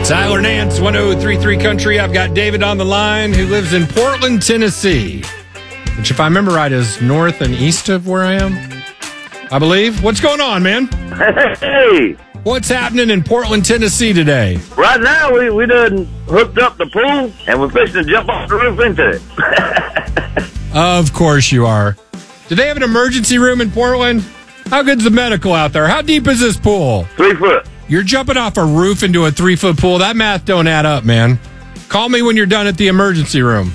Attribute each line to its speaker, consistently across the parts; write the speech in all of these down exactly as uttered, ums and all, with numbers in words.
Speaker 1: Tyler Nance, one oh three point three Country. I've got David on the line who lives in Portland, Tennessee, which, if I remember right, is north and east of where I am, I believe. What's going on, man?
Speaker 2: Hey!
Speaker 1: What's happening in Portland, Tennessee today?
Speaker 2: Right now, we, we done hooked up the pool, and we're fixing to jump off the roof into it.
Speaker 1: Of course you are. Do they have an emergency room in Portland? How good's the medical out there? How deep is this pool?
Speaker 2: Three foot.
Speaker 1: You're jumping off a roof into a three-foot pool. That math don't add up, man. Call me when you're done at the emergency room.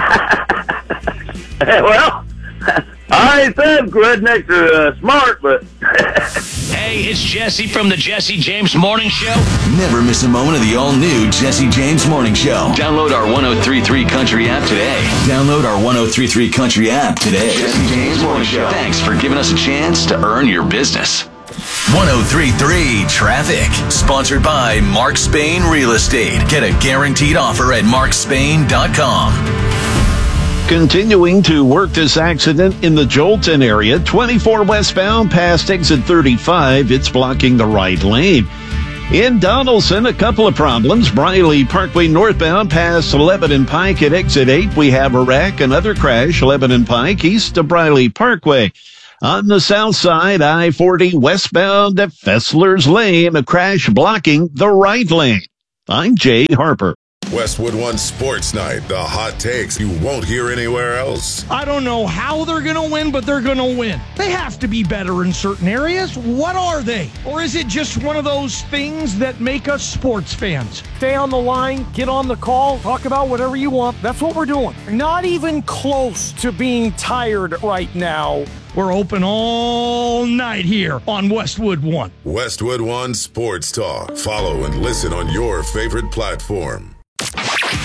Speaker 2: Well, I ain't said rednecks are uh, smart, but...
Speaker 3: Hey, it's Jesse from the Jesse James Morning Show.
Speaker 4: Never miss a moment of the all-new Jesse James Morning Show. Download our one oh three point three Country app today. Download our one oh three point three Country app today. Jesse James Morning Show. Thanks for giving us a chance to earn your business. one oh three point three Traffic. Sponsored by Mark Spain Real Estate. Get a guaranteed offer at mark spain dot com.
Speaker 5: Continuing to work this accident in the Jolton area, twenty-four westbound past exit thirty-five. It's blocking the right lane. In Donaldson, a couple of problems. Briley Parkway northbound past Lebanon Pike at exit eight. We have a wreck, another crash, Lebanon Pike east of Briley Parkway. On the south side, I forty westbound at Fessler's Lane, a crash blocking the right lane. I'm Jay Harper.
Speaker 6: Westwood One Sports Night, the hot takes you won't hear anywhere else.
Speaker 7: I don't know how they're going to win, but they're going to win. They have to be better in certain areas. What are they? Or is it just one of those things that make us sports fans? Stay on the line, get on the call, talk about whatever you want. That's what we're doing. Not even close to being tired right now. We're open all night here on Westwood One.
Speaker 6: Westwood One Sports Talk. Follow and listen on your favorite platform.